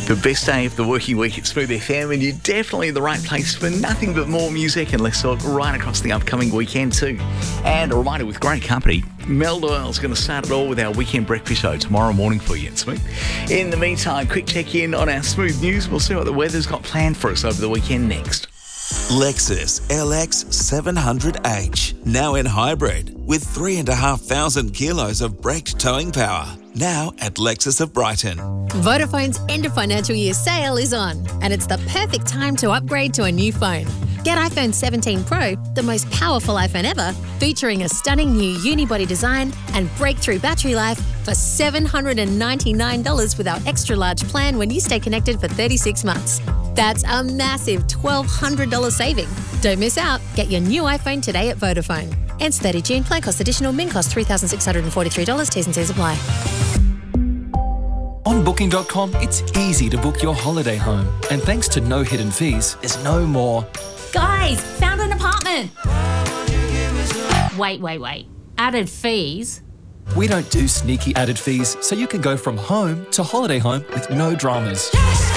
The best day of the working week at Smooth FM, and you're definitely in the right place for nothing but more music and less talk right across the upcoming weekend too. And a reminder, with great company, Mel Doyle's going to start it all with our weekend breakfast show tomorrow morning for you at Smooth. In the meantime, quick check-in on our Smooth News. We'll see what the weather's got planned for us over the weekend next. Lexus LX 700H, now in hybrid, with 3,500 kilos of braked towing power. Now at Lexus of Brighton. Vodafone's end of financial year sale is on, and it's the perfect time to upgrade to a new phone. Get iPhone 17 Pro, the most powerful iPhone ever, featuring a stunning new unibody design and breakthrough battery life for $799 with our extra large plan when you stay connected for 36 months. That's a massive $1,200 saving. Don't miss out. Get your new iPhone today at Vodafone. Ends 30 June. Plan cost additional. Min cost $3,643. T's and C's apply. On Booking.com, it's easy to book your holiday home. And thanks to no hidden fees, there's no more. Guys, found an apartment. Wait. Added fees? We don't do sneaky added fees, so you can go from home to holiday home with no dramas.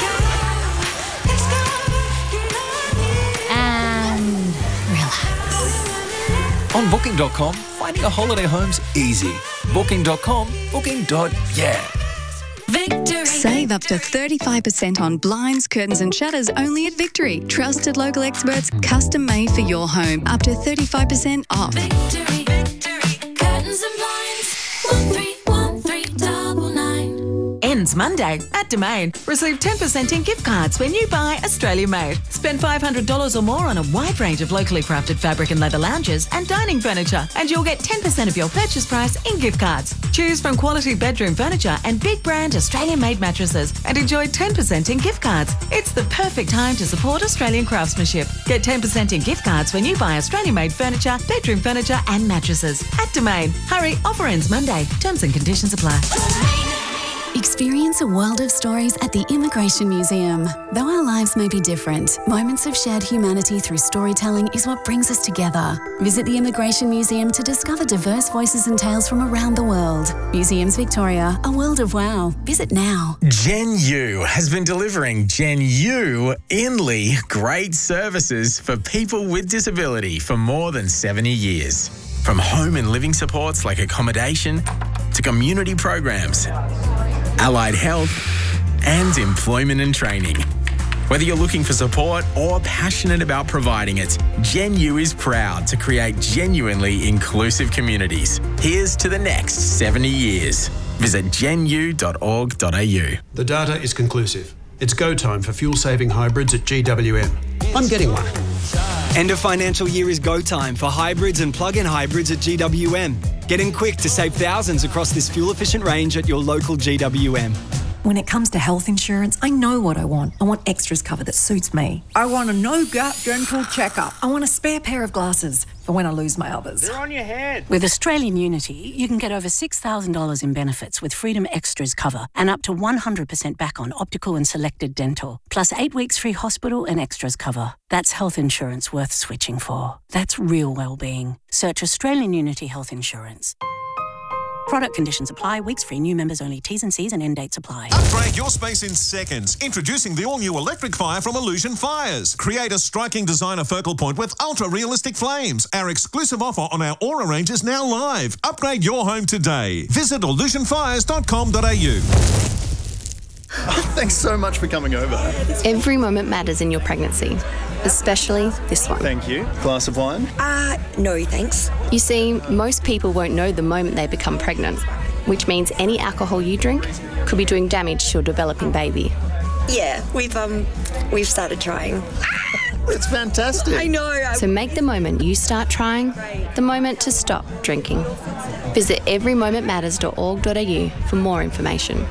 And relax. On Booking.com, finding a holiday home's easy. Booking.com, booking.yeah. Victory. Save up to 35% on blinds, curtains and shutters only at Victory. Trusted local experts, custom made for your home. Up to 35% off. Victory. Curtains and blinds. 131399. Ends Monday at Domain. Receive 10% in gift cards when you buy Australia Made. Spend $500 or more on a wide range of locally crafted fabric and leather lounges and dining furniture, and you'll get 10% of your purchase price in gift cards. Choose from quality bedroom furniture and big brand Australian Made mattresses and enjoy 10% in gift cards. It's the perfect time to support Australian craftsmanship. Get 10% in gift cards when you buy Australian Made furniture, bedroom furniture and mattresses at Domain. Hurry, offer ends Monday. Terms and conditions apply. Experience a world of stories at the Immigration Museum. Though our lives may be different, moments of shared humanity through storytelling is what brings us together. Visit the Immigration Museum to discover diverse voices and tales from around the world. Museums Victoria, a world of wow. Visit now. Gen U has been delivering Gen U Inly great services for people with disability for more than 70 years. From home and living supports like accommodation to community programs, allied health, and employment and training. Whether you're looking for support or passionate about providing it, Gen U is proud to create genuinely inclusive communities. Here's to the next 70 years. Visit genu.org.au. The data is conclusive. It's go time for fuel-saving hybrids at GWM. I'm getting one. End of financial year is go time for hybrids and plug-in hybrids at GWM. Get in quick to save thousands across this fuel-efficient range at your local GWM. When it comes to health insurance, I know what I want. I want extras cover that suits me. I want a no-gap dental checkup. I want a spare pair of glasses for when I lose my others. They're on your head. With Australian Unity, you can get over $6,000 in benefits with Freedom Extras cover and up to 100% back on optical and selected dental, plus 8 weeks free hospital and extras cover. That's health insurance worth switching for. That's real well-being. Search Australian Unity Health Insurance. Product conditions apply. Weeks free. New members only. T's and C's and end dates apply. Upgrade your space in seconds. Introducing the all-new electric fire from Illusion Fires. Create a striking designer focal point with ultra-realistic flames. Our exclusive offer on our Aura range is now live. Upgrade your home today. Visit illusionfires.com.au. Thanks so much for coming over. Every moment matters in your pregnancy, especially this one. Thank you. Glass of wine? No thanks. You see, most people won't know the moment they become pregnant, which means any alcohol you drink could be doing damage to your developing baby. Yeah, we've started trying. It's fantastic. I know. So make the moment you start trying the moment to stop drinking. Visit everymomentmatters.org.au for more information.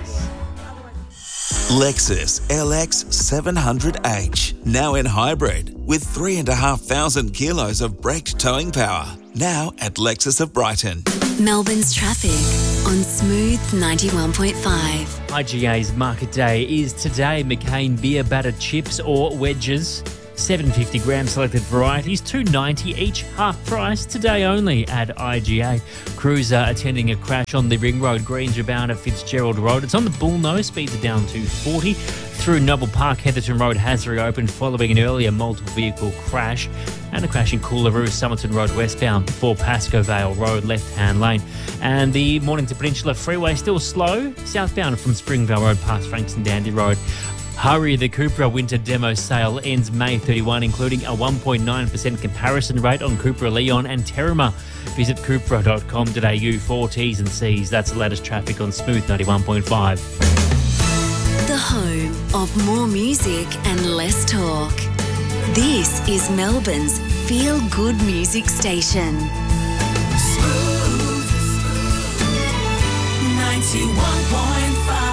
Lexus LX 700H, now in hybrid, with 3,500 kilos of braked towing power. Now at Lexus of Brighton. Melbourne's traffic on Smooth 91.5. IGA's Market Day is today. McCain beer battered chips or wedges. 750 gram selected varieties, $2.90 each, half price today only at IGA. Cruiser attending a crash on the Ring Road, Greens rebound at Fitzgerald Road. It's on the Bull Nose, speeds are down to 40. through Noble Park, Heatherton Road has reopened following an earlier multiple vehicle crash and a crash in Coolaroo, Somerton Road westbound before Pascoe Vale Road left-hand lane. And the Mornington Peninsula Freeway still slow southbound from Springvale Road past Frankston Dandy Road. Hurry, the Cupra winter demo sale ends May 31, including a 1.9% comparison rate on Cupra Leon and Terima. Visit cupra.com.au for T's and C's. That's the latest traffic on Smooth 91.5. The home of more music and less talk. This is Melbourne's feel-good music station. Smooth 91.5.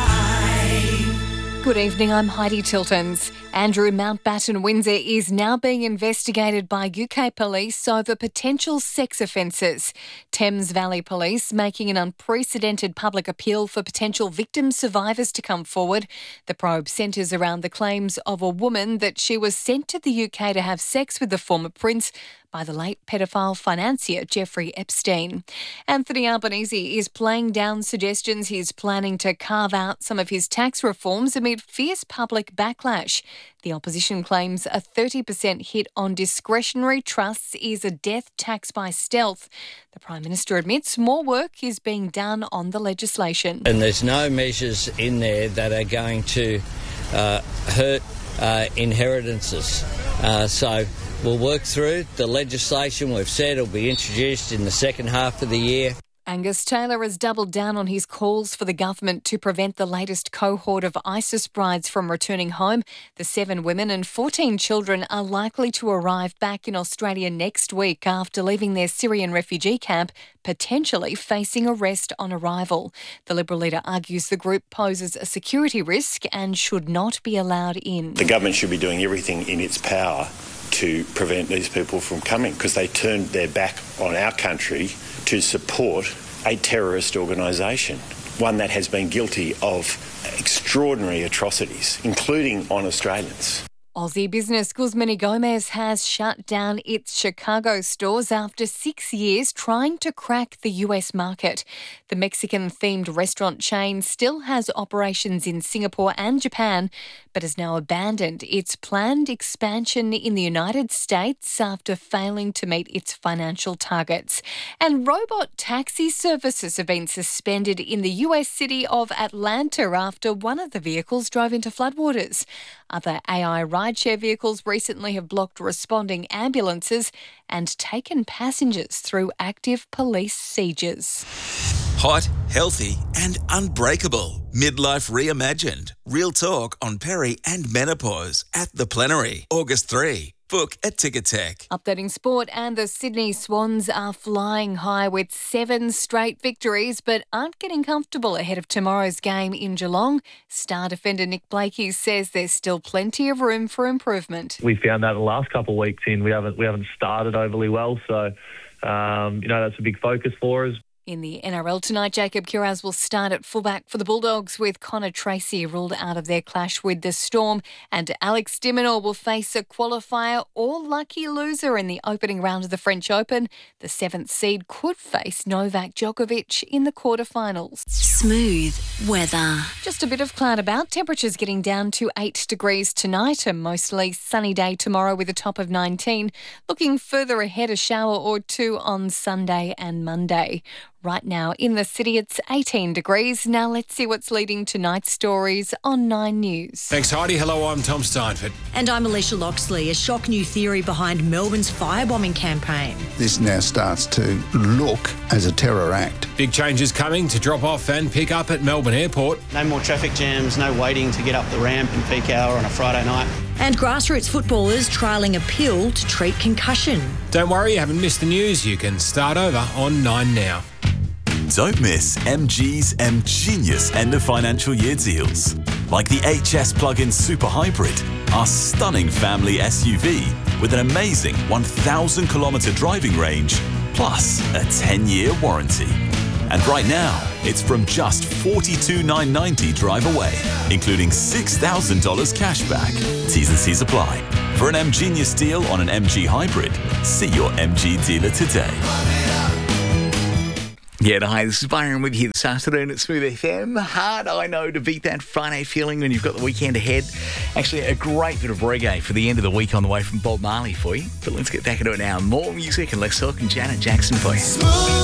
Good evening, I'm Heidi Tiltons. Andrew Mountbatten Windsor is now being investigated by UK police over potential sex offences. Thames Valley Police making an unprecedented public appeal for potential victim survivors to come forward. The probe centres around the claims of a woman that she was sent to the UK to have sex with the former prince by the late pedophile financier Jeffrey Epstein. Anthony Albanese is playing down suggestions he's planning to carve out some of his tax reforms amid fierce public backlash. The opposition claims a 30% hit on discretionary trusts is a death tax by stealth. The Prime Minister admits more work is being done on the legislation. And there's no measures in there that are going to hurt inheritances. So we'll work through the legislation. We've said it'll be introduced in the second half of the year. Angus Taylor has doubled down on his calls for the government to prevent the latest cohort of ISIS brides from returning home. The 7 women and 14 children are likely to arrive back in Australia next week after leaving their Syrian refugee camp, potentially facing arrest on arrival. The Liberal leader argues the group poses a security risk and should not be allowed in. The government should be doing everything in its power to prevent these people from coming because they turned their back on our country to support a terrorist organisation, one that has been guilty of extraordinary atrocities, including on Australians. Aussie business Guzman y Gomez has shut down its Chicago stores after 6 years trying to crack the US market. The Mexican-themed restaurant chain still has operations in Singapore and Japan, but has now abandoned its planned expansion in the United States after failing to meet its financial targets. And robot taxi services have been suspended in the US city of Atlanta after one of the vehicles drove into floodwaters. Other AI rideshare vehicles recently have blocked responding ambulances and taken passengers through active police sieges. Hot, healthy and unbreakable. Midlife reimagined. Real talk on peri and menopause at the Plenary. August 3. Book at Ticketek. Updating sport, and the Sydney Swans are flying high with 7 straight victories but aren't getting comfortable ahead of tomorrow's game in Geelong. Star defender Nick Blakey says there's still plenty of room for improvement. We found that the last couple of weeks in we haven't started overly well, so that's a big focus for us. In the NRL tonight, Jacob Kiraz will start at fullback for the Bulldogs with Connor Tracy ruled out of their clash with the Storm, and Alex de Minaur will face a qualifier or lucky loser in the opening round of the French Open. The 7th seed could face Novak Djokovic in the quarterfinals. Smooth weather. Just a bit of cloud about, temperatures getting down to 8 degrees tonight, a mostly sunny day tomorrow with a top of 19. Looking further ahead, a shower or two on Sunday and Monday. Right now in the city, it's 18 degrees. Now let's see what's leading tonight's stories on 9 News. Thanks, Heidi. Hello, I'm Tom Steinford. And I'm Alicia Loxley. A shock new theory behind Melbourne's firebombing campaign. This now starts to look as a terror act. Big changes coming to drop off and pick up at Melbourne Airport. No more traffic jams, no waiting to get up the ramp in peak hour on a Friday night. And grassroots footballers trialling a pill to treat concussion. Don't worry, you haven't missed the news. You can start over on 9 Now. Don't miss MG's M-Genius end of financial year deals. Like the HS plug-in Super Hybrid, our stunning family SUV with an amazing 1,000 kilometre driving range, plus a 10-year warranty. And right now, it's from just $42,990 drive away, including $6,000 cash back. T's and C's apply. For an M-Genius deal on an MG Hybrid, see your MG dealer today. Yeah, hi, this is Byron with you this afternoon at Smooth FM. Hard, I know, to beat that Friday feeling when you've got the weekend ahead. Actually, a great bit of reggae for the end of the week on the way from Bob Marley for you. But let's get back into it now. More music and let's talk and Janet Jackson for you.